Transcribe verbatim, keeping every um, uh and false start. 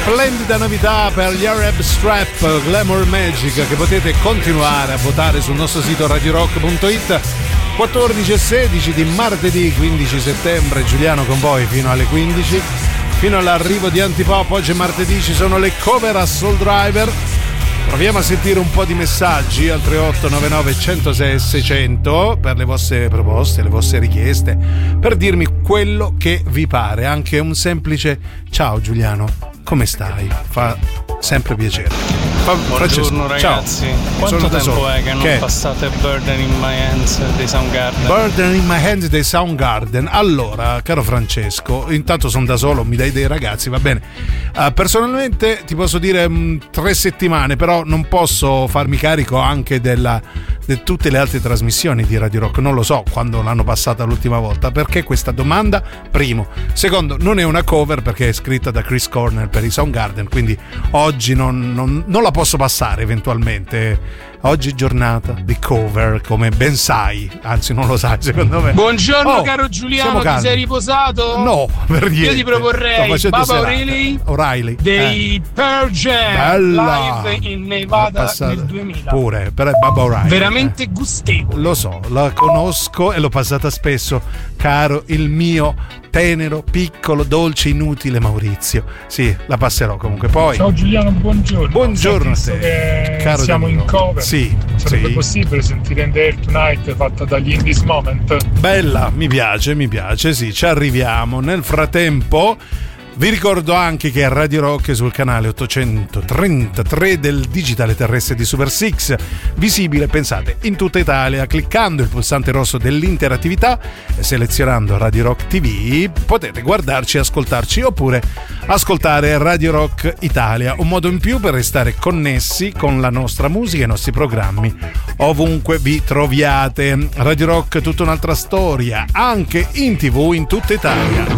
Splendida novità per gli Arab Strap, Glamour Magic, che potete continuare a votare sul nostro sito radio rock punto it. quattordici e sedici di martedì quindici settembre, Giuliano con voi fino alle quindici, fino all'arrivo di Antipop. Oggi è martedì, ci sono le cover a Soul Driver. Proviamo a sentire un po' di messaggi al tre otto nove nove uno zero sei seicento per le vostre proposte, le vostre richieste, per dirmi quello che vi pare. Anche un semplice ciao Giuliano, come stai? Fa sempre piacere. Fa, Buongiorno ragazzi, ciao. Quanto Sono tempo solo. è che non che? passate Burden in My Hands dei Soundgarden? Burden in My Hands dei Soundgarden. Allora, caro Francesco, intanto sono da solo, mi dai dei ragazzi, va bene. Uh, personalmente ti posso dire mh, tre settimane, però non posso farmi carico anche della di tutte le altre trasmissioni di Radio Rock. Non lo so quando l'hanno passata l'ultima volta. Perché questa domanda? Primo. Secondo, non è una cover perché è scritta da Chris Cornell per i Soundgarden, quindi oggi non, non, non la posso passare eventualmente. Oggi è giornata di cover, come ben sai, anzi non lo sai secondo me. Buongiorno oh, caro Giuliano, ti sei riposato? No, per niente. Io ti proporrei Baba O'Reilly, O'Reilly dei eh. Pearl Jam. Bella. Live in Nevada nel duemila. Pure, però è Baba O'Reilly. Veramente eh. gustevole. Lo so, la conosco e l'ho passata spesso, caro il mio tenero, piccolo, dolce, inutile Maurizio. Sì, la passerò comunque. Poi ciao Giuliano, buongiorno. Buongiorno a te, che caro siamo Danilo. in cover. Sì, sarebbe sì. possibile sentire In The Air Tonight fatta dagli In This Moment? Bella, mi piace, mi piace, sì, ci arriviamo. Nel frattempo vi ricordo anche che Radio Rock è sul canale ottocentotrentatré del digitale terrestre di Super Six, visibile, pensate, in tutta Italia. Cliccando il pulsante rosso dell'interattività e selezionando Radio Rock T V potete guardarci e ascoltarci, oppure ascoltare Radio Rock Italia, un modo in più per restare connessi con la nostra musica e i nostri programmi ovunque vi troviate. Radio Rock, tutta un'altra storia, anche in TV in tutta Italia.